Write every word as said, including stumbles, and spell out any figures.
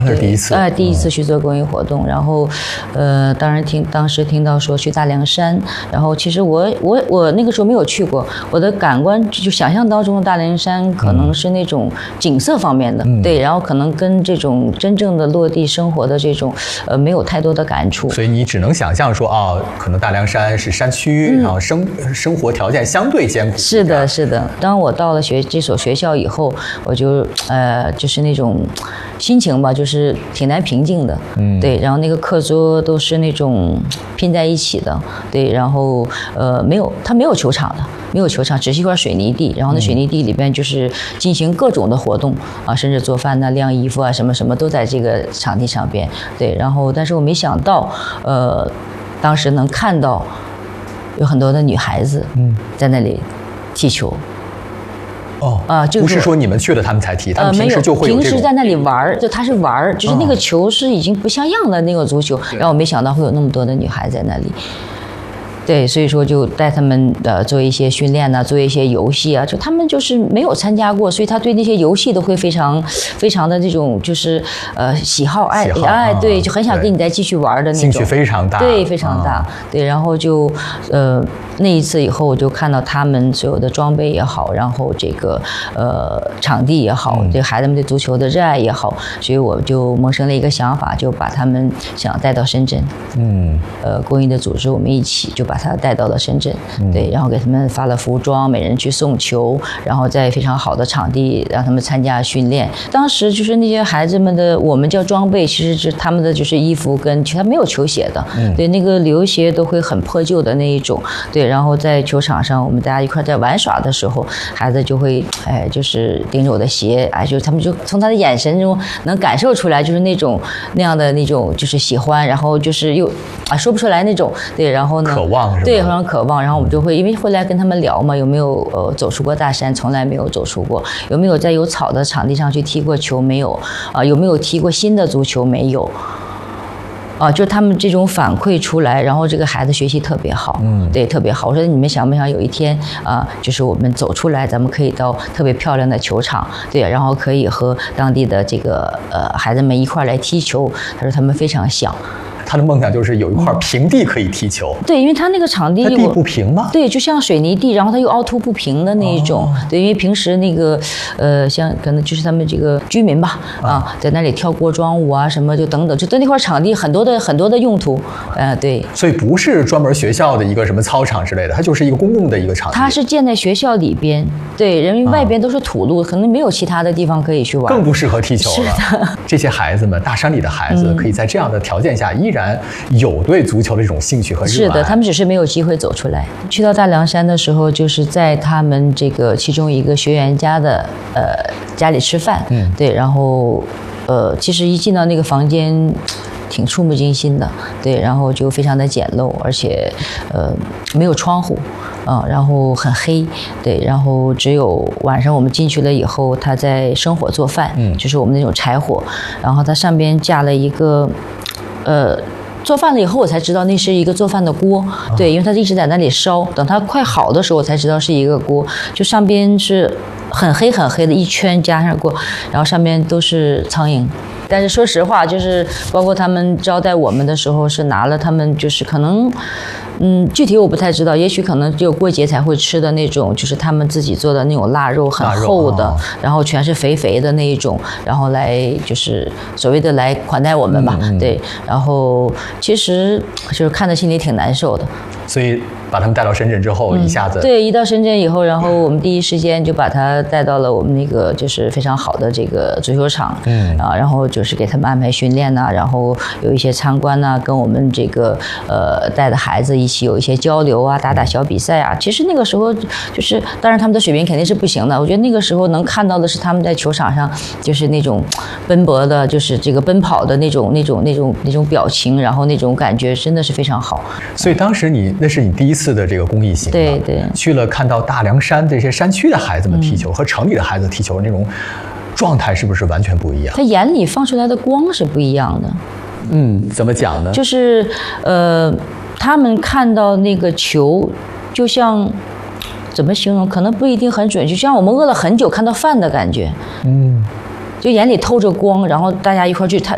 那是第一次， 呃，第一次去做公益活动，然后，呃，当然听当时听到说去大凉山，然后其实我我我那个时候没有去过，我的感官就想象当中的大凉山可能是那种景色方面的，嗯、对，然后可能跟这种真正的落地生活的这种呃没有太多的感触， 所以你只能想象说啊、哦，可能大凉山是山区，嗯、然后生生活条件相对艰苦。 是的，是的。当我到了学这所学校以后，我就呃就是那种心情吧，就是挺难平静的，嗯，对。然后那个课桌都是那种拼在一起的，对。然后呃没有，它没有球场的，没有球场，只是一块水泥地。然后那水泥地里边就是进行各种的活动啊，甚至做饭呐、晾衣服啊，什么什么都在这个场地上边，对。然后但是我没想到，呃，当时能看到有很多的女孩子嗯在那里踢球。 哦啊，不是说你们去了他们才踢，他们平时就会有这种、呃、 平时在那里玩，就他是玩，就是那个球是已经不像样的那个足球，然后我没想到会有那么多的女孩在那里。对，所以说就带他们呃做一些训练呐、啊，做一些游戏啊，就他们就是没有参加过，所以他对那些游戏都会非常非常的这种就是呃喜好爱喜好哎，对，就很想跟你再继续玩的那种， 兴趣非常大， 对，非常大，嗯、对，然后就呃那一次以后，我就看到他们所有的装备也好，然后这个呃场地也好，对孩子们对足球的热爱也好，所以我就萌生了一个想法，就把他们想带到深圳，嗯，呃公益的组织我们一起就把他带到了深圳，嗯、对，然后给他们发了服装，每人去送球，然后在非常好的场地让他们参加训练。当时就是那些孩子们的，我们叫装备，其实是他们的就是衣服跟其他没有球鞋的，嗯、对，那个流鞋都会很破旧的那一种，对，然后在球场上我们大家一块在玩耍的时候，孩子就会哎就是盯着我的鞋，哎，就他们就从他的眼神中能感受出来，就是那种那样的那种就是喜欢，然后就是又啊说不出来那种，对，然后呢渴望。 对，非常渴望。然后我们就会因为会来跟他们聊嘛，有没有呃走出过大山？从来没有走出过。有没有在有草的场地上去踢过球？没有。啊、呃，有没有踢过新的足球？没有。啊、呃，就是他们这种反馈出来，然后这个孩子学习特别好，嗯，对，特别好。我说你们想不想有一天啊、呃，就是我们走出来，咱们可以到特别漂亮的球场，对，然后可以和当地的这个呃孩子们一块来踢球。他说他们非常想。 他的梦想就是有一块平地可以踢球。 对，因为他那个场地， 它地不平吗？ 对，就像水泥地，然后它又凹凸不平的那一种。哦、对，因为平时那个呃，像可能就是他们这个居民吧，啊，在那里跳过桩舞啊，什么就等等，就在那块场地很多的很多的用途，呃，对。 所以不是专门学校的一个什么操场之类的，它就是一个公共的一个场地。 它是建在学校里边，对，因为外边都是土路，可能没有其他的地方可以去玩， 更不适合踢球了。 是的， 这些孩子们，大山里的孩子，可以在这样的条件下依然有对足球的这种兴趣和热爱。 是的，他们只是没有机会走出来。去到大凉山的时候，就是在他们这个其中一个学员家的呃家里吃饭，嗯，对，然后呃，其实一进到那个房间，挺触目惊心的，对，然后就非常的简陋，而且呃没有窗户。啊、嗯，然后很黑，对，然后只有晚上我们进去了以后，他在生火做饭，嗯，就是我们那种柴火，然后它上边架了一个，呃。做饭了以后，我才知道那是一个做饭的锅，对，因为它一直在那里烧。等它快好的时候，我才知道是一个锅，就上边是很黑很黑的一圈加上过，然后上面都是苍蝇。但是说实话，就是包括他们招待我们的时候，是拿了他们就是可能，嗯，具体我不太知道，也许可能只有过节才会吃的那种，就是他们自己做的那种腊肉，很厚的，然后全是肥肥的那一种，然后来就是所谓的来款待我们吧，嗯嗯对，然后其实就是看着心里挺难受的。 所以把他们带到深圳之后，嗯、一下子对，一到深圳以后，然后我们第一时间就把他带到了我们那个就是非常好的这个足球场，嗯啊，然后就是给他们安排训练呐、啊，然后有一些参观呐、啊，跟我们这个呃带的孩子一起有一些交流啊，打打小比赛啊。其实那个时候就是，当然他们的水平肯定是不行的。我觉得那个时候能看到的是他们在球场上就是那种奔波的，就是这个奔跑的那种那种那种那种表情，然后那种感觉真的是非常好。 所以当时你那是你第一次的这个公益行， 对对， 去了看到大凉山这些山区的孩子们踢球、嗯、和城里的孩子踢球那种状态是不是完全不一样？ 他眼里放出来的光是不一样的。 嗯，怎么讲呢？ 就是呃，他们看到那个球，就像怎么形容？可能不一定很准确，就像我们饿了很久看到饭的感觉。嗯。就眼里透着光，然后大家一块去，他